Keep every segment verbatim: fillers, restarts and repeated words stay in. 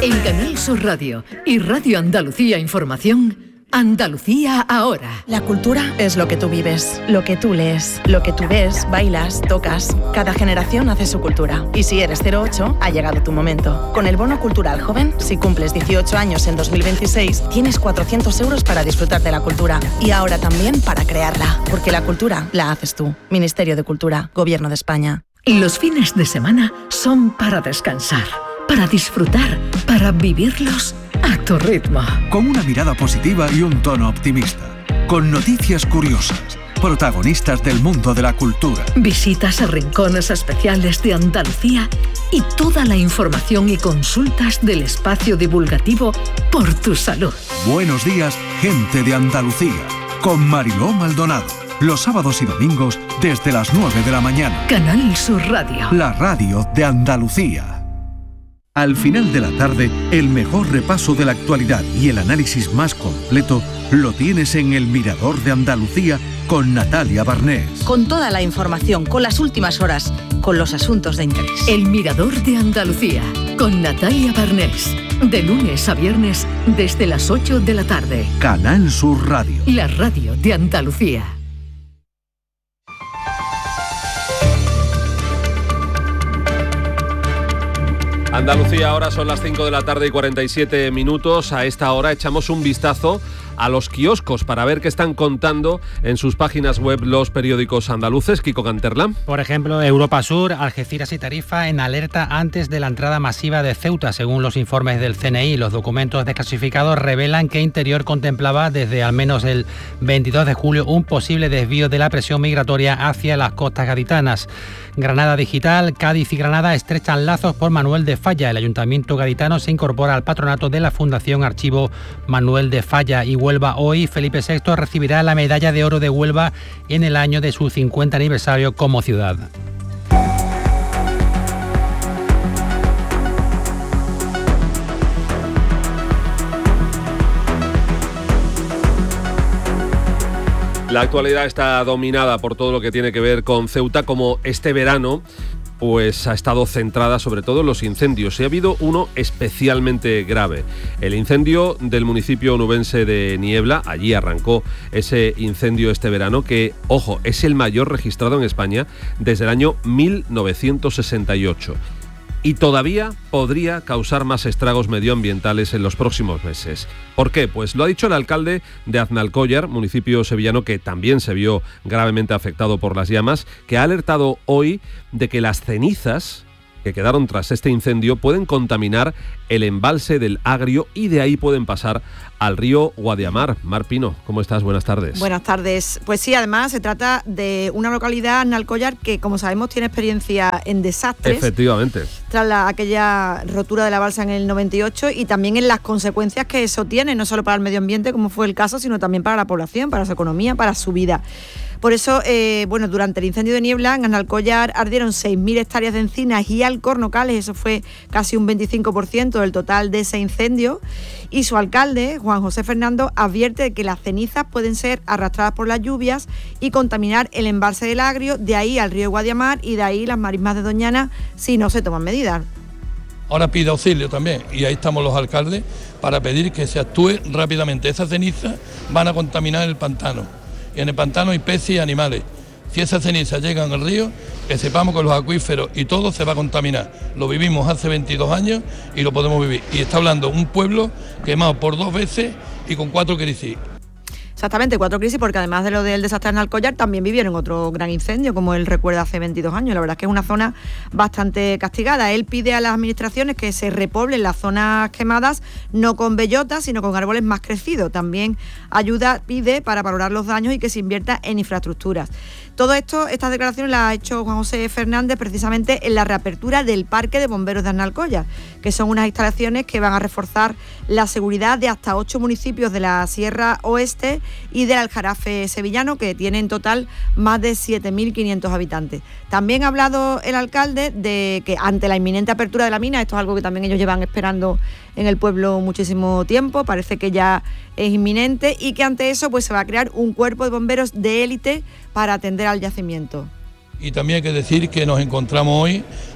En Canal Sur Radio y Radio Andalucía Información, Andalucía ahora. La cultura es lo que tú vives, lo que tú lees, lo que tú ves, bailas, tocas. Cada generación hace su cultura. Y si eres cero ocho, ha llegado tu momento. Con el Bono Cultural Joven, si cumples dieciocho años en dos mil veintiséis, tienes cuatrocientos euros para disfrutar de la cultura. Y ahora también para crearla. Porque la cultura la haces tú. Ministerio de Cultura, Gobierno de España. Los fines de semana son para descansar, para disfrutar, para vivirlos a tu ritmo. Con una mirada positiva y un tono optimista. Con noticias curiosas. Protagonistas del mundo de la cultura. Visitas a rincones especiales de Andalucía y toda la información y consultas del espacio divulgativo Por tu Salud. Buenos días, gente de Andalucía. Con Mariló Maldonado. Los sábados y domingos desde las nueve de la mañana. Canal Sur Radio. La radio de Andalucía. Al final de la tarde, el mejor repaso de la actualidad y el análisis más completo lo tienes en El Mirador de Andalucía con Natalia Barnés. Con toda la información, con las últimas horas, con los asuntos de interés. El Mirador de Andalucía con Natalia Barnés. De lunes a viernes desde las ocho de la tarde. Canal Sur Radio. La radio de Andalucía. Andalucía, ahora son las cinco de la tarde y cuarenta y siete minutos. A esta hora echamos un vistazo a los kioscos para ver qué están contando en sus páginas web los periódicos andaluces. Kiko Canterla. Por ejemplo, Europa Sur, Algeciras y Tarifa en alerta antes de la entrada masiva de Ceuta. Según los informes del C N I, los documentos desclasificados revelan que Interior contemplaba desde al menos el veintidós de julio un posible desvío de la presión migratoria hacia las costas gaditanas. Granada Digital, Cádiz y Granada estrechan lazos por Manuel de Falla. El Ayuntamiento gaditano se incorpora al patronato de la Fundación Archivo Manuel de Falla. Y Huelva hoy, Felipe sexto recibirá la medalla de oro de Huelva en el año de su cincuenta aniversario como ciudad. La actualidad está dominada por todo lo que tiene que ver con Ceuta, como este verano pues ha estado centrada sobre todo en los incendios. Y ha habido uno especialmente grave. El incendio del municipio onubense de Niebla. Allí arrancó ese incendio este verano que, ojo, es el mayor registrado en España desde el año mil novecientos sesenta y ocho. Y todavía podría causar más estragos medioambientales en los próximos meses. ¿Por qué? Pues lo ha dicho el alcalde de Aznalcóllar, municipio sevillano que también se vio gravemente afectado por las llamas, que ha alertado hoy de que las cenizas que quedaron tras este incendio pueden contaminar el embalse del Agrio y de ahí pueden pasar al río Guadiamar. Mar Pino, ¿cómo estás? Buenas tardes. Buenas tardes. Pues sí, además se trata de una localidad, Aznalcóllar, que como sabemos tiene experiencia en desastres. Efectivamente. Tras la, aquella rotura de la balsa en el noventa y ocho y también en las consecuencias que eso tiene, no solo para el medio ambiente, como fue el caso, sino también para la población, para su economía, para su vida. Por eso, eh, bueno, durante el incendio de Niebla, en Aznalcóllar ardieron seis mil hectáreas de encinas y alcornocales, eso fue casi un veinticinco por ciento del total de ese incendio, y su alcalde, Juan José Fernando, advierte de que las cenizas pueden ser arrastradas por las lluvias y contaminar el embalse del Agrio, de ahí al río Guadiamar y de ahí las marismas de Doñana si no se toman medidas. Ahora pide auxilio también, y ahí estamos los alcaldes para pedir que se actúe rápidamente. Esas cenizas van a contaminar el pantano. Y en el pantano hay peces y animales. Si esas cenizas llegan al río, que sepamos que los acuíferos y todo se va a contaminar. Lo vivimos hace veintidós años y lo podemos vivir. Y está hablando un pueblo quemado por dos veces y con cuatro crisis. Exactamente, cuatro crisis, porque además de lo del desastre de Aznalcóllar, también vivieron otro gran incendio, como él recuerda, hace veintidós años. La verdad es que es una zona bastante castigada. Él pide a las administraciones que se repoblen las zonas quemadas, no con bellotas, sino con árboles más crecidos. También ayuda, pide, para valorar los daños y que se invierta en infraestructuras. Todo esto, estas declaraciones las ha hecho Juan José Fernández precisamente en la reapertura del Parque de Bomberos de Aznalcóllar, que son unas instalaciones que van a reforzar la seguridad de hasta ocho municipios de la Sierra Oeste y del Aljarafe sevillano, que tiene en total más de siete mil quinientos habitantes. También ha hablado el alcalde de que ante la inminente apertura de la mina, esto es algo que también ellos llevan esperando en el pueblo muchísimo tiempo, parece que ya es inminente, y que ante eso pues se va a crear un cuerpo de bomberos de élite para atender al yacimiento. Y también hay que decir que nos encontramos hoy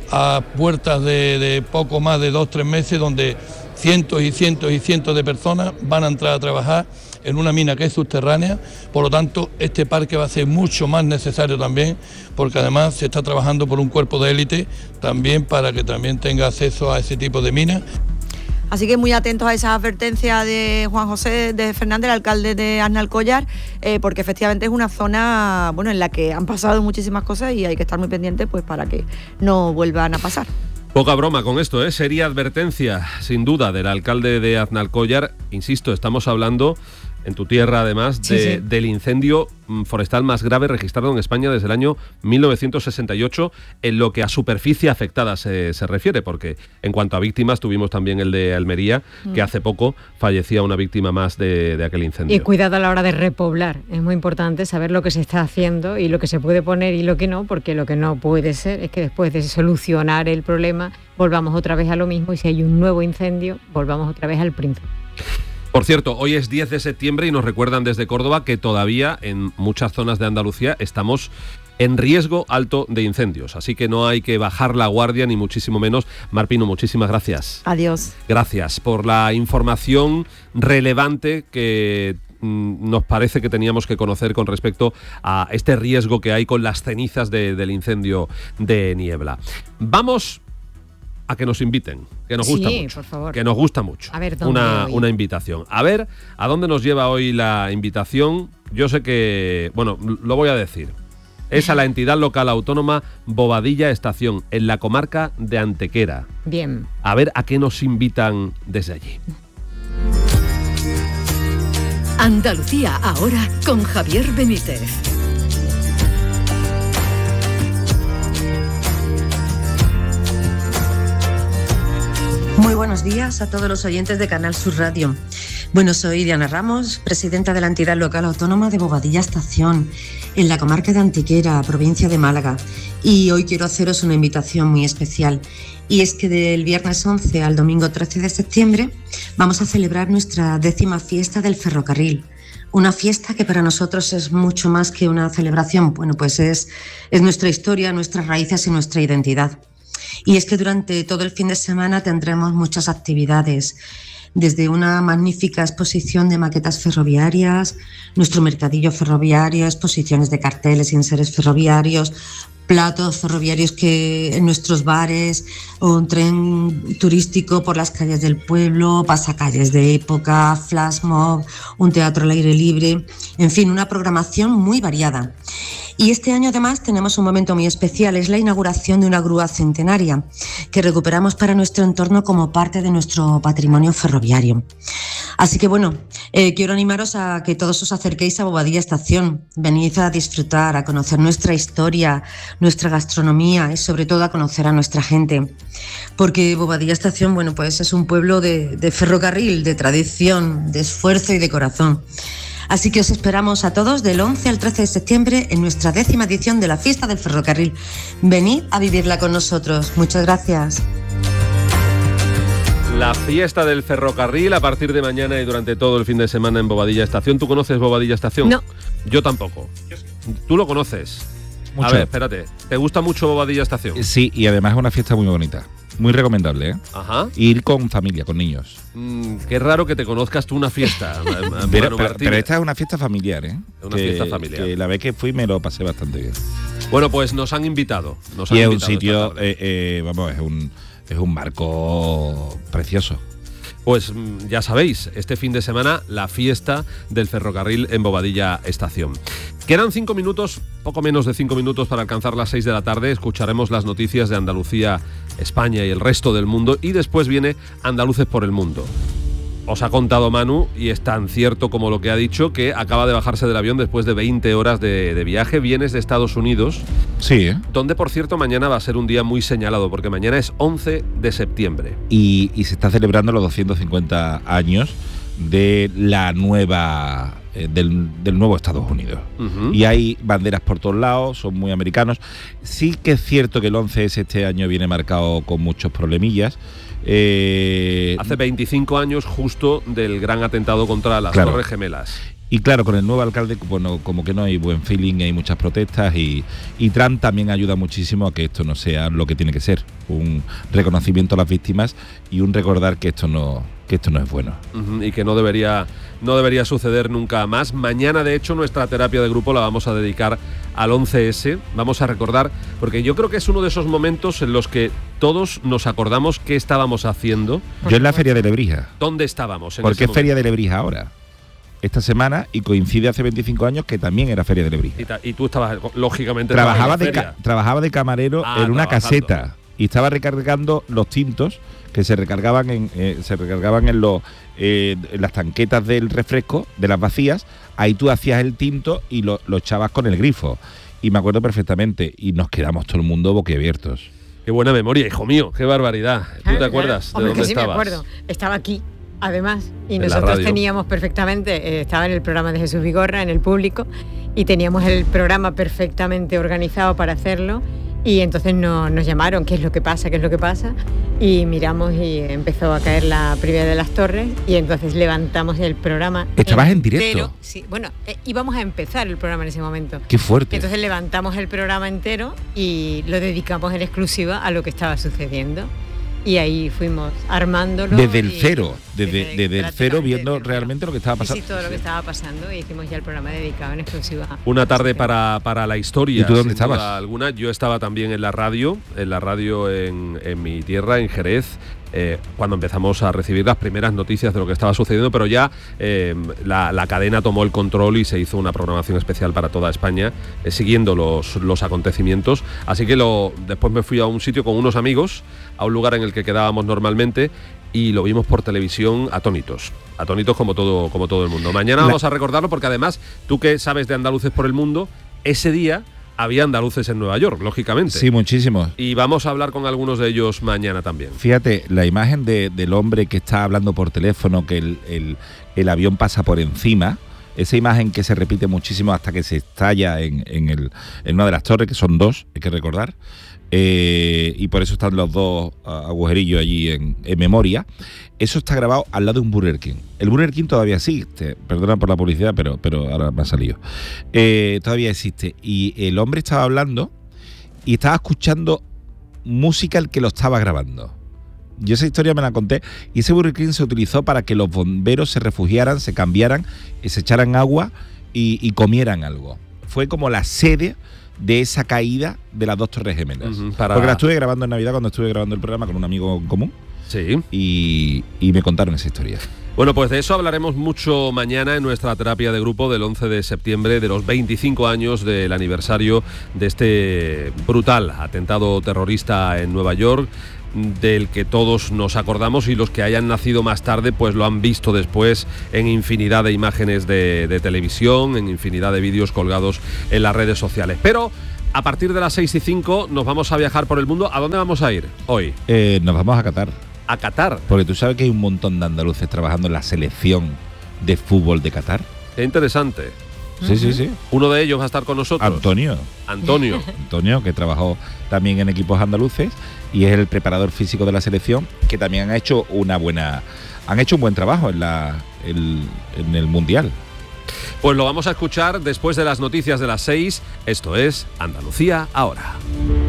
a puertas de, de poco más de dos, tres meses, donde cientos y cientos y cientos de personas van a entrar a trabajar en una mina que es subterránea. Por lo tanto, este parque va a ser mucho más necesario también, porque además se está trabajando por un cuerpo de élite también para que también tenga acceso a ese tipo de minas. Así que muy atentos a esa advertencia de Juan José de Fernández, el alcalde de Aznalcóllar, eh, porque efectivamente es una zona, bueno, en la que han pasado muchísimas cosas y hay que estar muy pendientes, pues, para que no vuelvan a pasar. Poca broma con esto, ¿eh? Seria advertencia, sin duda, del alcalde de Aznalcóllar. Insisto, estamos hablando, en tu tierra además, de, sí, sí. del incendio forestal más grave registrado en España desde el año mil novecientos sesenta y ocho, en lo que a superficie afectada se, se refiere, porque en cuanto a víctimas tuvimos también el de Almería, mm. que hace poco fallecía una víctima más de, de aquel incendio. Y cuidado a la hora de repoblar, es muy importante saber lo que se está haciendo y lo que se puede poner y lo que no, porque lo que no puede ser es que después de solucionar el problema volvamos otra vez a lo mismo y si hay un nuevo incendio volvamos otra vez al principio. Por cierto, hoy es diez de septiembre y nos recuerdan desde Córdoba que todavía en muchas zonas de Andalucía estamos en riesgo alto de incendios, así que no hay que bajar la guardia ni muchísimo menos. Mar Pino, muchísimas gracias. Adiós. Gracias por la información relevante que mm, nos parece que teníamos que conocer con respecto a este riesgo que hay con las cenizas de, del incendio de Niebla. Vamos a que nos inviten, que nos gusta sí, mucho, por favor. que nos gusta mucho. A ver, ¿dónde una, hoy? una invitación. A ver, ¿a dónde nos lleva hoy la invitación? Yo sé que, bueno, lo voy a decir. Es a la entidad local autónoma Bobadilla Estación, en la comarca de Antequera. Bien. A ver a qué nos invitan desde allí. Andalucía ahora con Javier Benítez. Muy buenos días a todos los oyentes de Canal Sur Radio. Bueno, soy Diana Ramos, presidenta de la entidad local autónoma de Bobadilla Estación, en la comarca de Antequera, provincia de Málaga. Y hoy quiero haceros una invitación muy especial. Y es que del viernes once al domingo trece de septiembre vamos a celebrar nuestra décima fiesta del ferrocarril. Una fiesta que para nosotros es mucho más que una celebración. Bueno, pues es, es nuestra historia, nuestras raíces y nuestra identidad. Y es que durante todo el fin de semana tendremos muchas actividades, desde una magnífica exposición de maquetas ferroviarias, nuestro mercadillo ferroviario, exposiciones de carteles y enseres ferroviarios, platos ferroviarios que en nuestros bares, un tren turístico por las calles del pueblo, pasacalles de época, flash mob, un teatro al aire libre, en fin, una programación muy variada. Y este año además tenemos un momento muy especial, es la inauguración de una grúa centenaria que recuperamos para nuestro entorno como parte de nuestro patrimonio ferroviario. Así que bueno, eh, quiero animaros a que todos os acerquéis a Bobadilla Estación, venid a disfrutar, a conocer nuestra historia, nuestra gastronomía y sobre todo a conocer a nuestra gente. Porque Bobadilla Estación, bueno, pues es un pueblo de, de ferrocarril, de tradición, de esfuerzo y de corazón. Así que os esperamos a todos del once al trece de septiembre en nuestra décima edición de la Fiesta del Ferrocarril. Venid a vivirla con nosotros. Muchas gracias. La Fiesta del Ferrocarril a partir de mañana y durante todo el fin de semana en Bobadilla Estación. ¿Tú conoces Bobadilla Estación? No. Yo tampoco. ¿Tú lo conoces? Mucho. A ver, espérate. ¿Te gusta mucho Bobadilla Estación? Sí, y además es una fiesta muy bonita. Muy recomendable, ¿eh? Ajá. Ir con familia, con niños. Mm, qué raro que te conozcas tú una fiesta. pero, pero, pero esta es una fiesta familiar, ¿eh? Una que, fiesta familiar. Que la vez que fui me lo pasé bastante bien. Bueno, pues nos han invitado. Nos han y es invitado un sitio, eh, eh, vamos, es un, es un marco precioso. Pues ya sabéis, este fin de semana la fiesta del ferrocarril en Bobadilla Estación. Quedan cinco minutos, poco menos de cinco minutos para alcanzar las seis de la tarde. Escucharemos las noticias de Andalucía, España y el resto del mundo. Y después viene Andaluces por el Mundo. Os ha contado Manu, y es tan cierto como lo que ha dicho, que acaba de bajarse del avión después de veinte horas de, de viaje. Vienes de Estados Unidos. Sí, ¿eh? Donde, por cierto, mañana va a ser un día muy señalado, porque mañana es once de septiembre. Y, y se está celebrando los doscientos cincuenta años de la nueva... Del, del nuevo Estados Unidos. Uh-huh. Y hay banderas por todos lados, son muy americanos. Sí que es cierto que el once ese este año viene marcado con muchos problemillas. Eh, Hace veinticinco años justo del gran atentado contra las claro. Torres Gemelas. Y claro, con el nuevo alcalde, bueno, como que no hay buen feeling, hay muchas protestas y, y Trump también ayuda muchísimo a que esto no sea lo que tiene que ser, un reconocimiento a las víctimas y un recordar que esto no, que esto no es bueno. Uh-huh, y que no debería, no debería suceder nunca más. Mañana, de hecho, nuestra terapia de grupo la vamos a dedicar al once ese. Vamos a recordar, porque yo creo que es uno de esos momentos en los que todos nos acordamos qué estábamos haciendo. Yo en la Feria de Lebrija. ¿Dónde estábamos? ¿Por qué Feria de Lebrija ahora? Esta semana, y coincide hace veinticinco años que también era Feria de Lebrija. Y, ta, y tú estabas, lógicamente... Trabajaba, de, ca, trabajaba de camarero ah, en una caseta y estaba recargando los tintos que se recargaban en, eh, se recargaban en, los, eh, en las tanquetas del refresco, de las vacías. Ahí tú hacías el tinto y lo, lo echabas con el grifo. Y me acuerdo perfectamente, y nos quedamos todo el mundo boquiabiertos. Qué buena memoria, hijo mío, qué barbaridad. ¿Tú te acuerdas Hombre, de dónde que sí estabas? Me acuerdo, estaba aquí. Además, y en nosotros teníamos perfectamente, eh, estaba en el programa de Jesús Vigorra, en el público, y teníamos el programa perfectamente organizado para hacerlo, y entonces no, nos llamaron, ¿qué es lo que pasa? ¿Qué es lo que pasa? Y miramos y empezó a caer la primera de las torres, y entonces levantamos el programa. ¿Estabas entero. en directo? Sí, bueno, eh, íbamos a empezar el programa en ese momento. ¡Qué fuerte! Entonces levantamos el programa entero y lo dedicamos en exclusiva a lo que estaba sucediendo. Y ahí fuimos armándolo. Desde el y, cero, desde, desde, desde el cero, viendo desde realmente lo que estaba pasando. Sí, sí, todo lo que estaba pasando, y hicimos ya el programa dedicado en exclusiva. Una tarde para, para la historia. ¿Y tú dónde estabas? Alguna. Yo estaba también en la radio, en la radio en, en mi tierra, en Jerez. Eh, cuando empezamos a recibir las primeras noticias de lo que estaba sucediendo, pero ya eh, la, la cadena tomó el control y se hizo una programación especial para toda España, eh, siguiendo los, los acontecimientos. Así que lo, después me fui a un sitio con unos amigos, a un lugar en el que quedábamos normalmente, y lo vimos por televisión atónitos, atónitos como todo, como todo el mundo. Mañana la... vamos a recordarlo, porque además, tú que sabes de andaluces por el mundo, ese día había andaluces en Nueva York, lógicamente. Sí, muchísimos. Y vamos a hablar con algunos de ellos mañana también. Fíjate, la imagen de, del hombre que está hablando por teléfono, que el, el, el avión pasa por encima, esa imagen que se repite muchísimo hasta que se estalla en, en, el, en una de las torres, que son dos, hay que recordar, eh, y por eso están los dos agujerillos allí en, en memoria. Eso está grabado al lado de un Burger King. El Burger King todavía existe, perdona por la publicidad, pero, pero ahora me ha salido. Eh, todavía existe. Y el hombre estaba hablando y estaba escuchando música el que lo estaba grabando. Yo esa historia me la conté, y ese Burger King se utilizó para que los bomberos se refugiaran, se cambiaran, se echaran agua y, y comieran algo. Fue como la sede de esa caída de las dos Torres Gemelas. Uh-huh, para... Porque la estuve grabando en Navidad, cuando estuve grabando el programa con un amigo en común. Sí. Y, y me contaron esa historia. Bueno, pues de eso hablaremos mucho mañana en nuestra terapia de grupo del once de septiembre, de los veinticinco años del aniversario de este brutal atentado terrorista en Nueva York, del que todos nos acordamos, y los que hayan nacido más tarde pues lo han visto después en infinidad de imágenes de, de televisión, en infinidad de vídeos colgados en las redes sociales. Pero a partir de las seis y cinco nos vamos a viajar por el mundo. ¿A dónde vamos a ir hoy? Eh, nos vamos a Qatar. ¿A Qatar? Porque tú sabes que hay un montón de andaluces trabajando en la selección de fútbol de Qatar. Qué interesante. Sí, sí, sí. Uno de ellos va a estar con nosotros. Antonio. Antonio. Antonio, que trabajó también en equipos andaluces y es el preparador físico de la selección, que también han hecho una buena, han hecho un buen trabajo en la, el, en el Mundial. Pues lo vamos a escuchar después de las noticias de las seis. Esto es Andalucía Ahora.